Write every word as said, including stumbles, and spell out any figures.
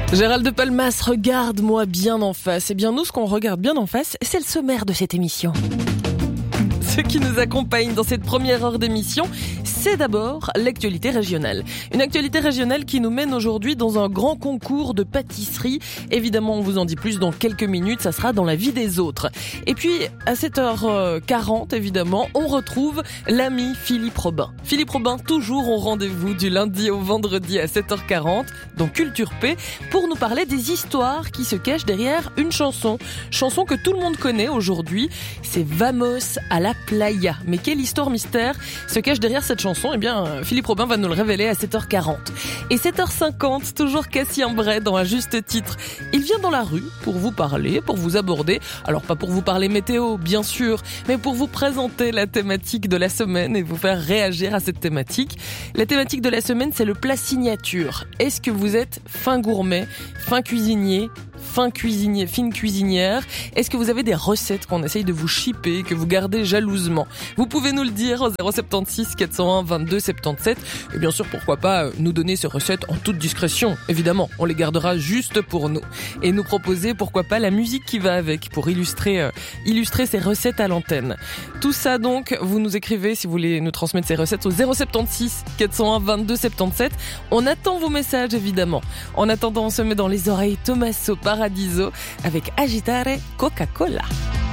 Gérald de Palmas, regarde-moi bien en face. Eh bien, nous, ce qu'on regarde bien en face, c'est le sommaire de cette émission. Ce qui nous accompagne dans cette première heure d'émission, c'est d'abord l'actualité régionale. Une actualité régionale qui nous mène aujourd'hui dans un grand concours de pâtisserie. Évidemment, on vous en dit plus dans quelques minutes, ça sera dans la vie des autres. Et puis, à sept heures quarante, évidemment, on retrouve l'ami Philippe Robin. Philippe Robin, toujours au rendez-vous du lundi au vendredi à sept heures quarante, dans Culture P, pour nous parler des histoires qui se cachent derrière une chanson. Chanson que tout le monde connaît aujourd'hui, c'est Vamos à la Playa. Mais quelle histoire mystère se cache derrière cette chanson? Eh bien, Philippe Robin va nous le révéler à sept heures quarante. Et sept heures cinquante, toujours Cassien Bray dans Un Juste Titre. Il vient dans la rue pour vous parler, pour vous aborder. Alors, pas pour vous parler météo, bien sûr, mais pour vous présenter la thématique de la semaine et vous faire réagir à cette thématique. La thématique de la semaine, c'est le plat signature. Est-ce que vous êtes fin gourmet, fin cuisinier, fin cuisinier, fine cuisinière? Est-ce que vous avez des recettes qu'on essaye de vous shipper, que vous gardez jalousement? Vous pouvez nous le dire au zéro soixante-seize quatre cent un vingt-deux soixante-dix-sept. Et bien sûr, pourquoi pas nous donner ces recettes en toute discrétion. Évidemment, on les gardera juste pour nous. Et nous proposer, pourquoi pas, la musique qui va avec pour illustrer, euh, illustrer ces recettes à l'antenne. Tout ça donc, vous nous écrivez si vous voulez nous transmettre ces recettes au zéro soixante-seize quatre cent un vingt-deux soixante-dix-sept. On attend vos messages, évidemment. En attendant, on se met dans les oreilles Tommaso Paradiso avec Agitare Coca-Cola.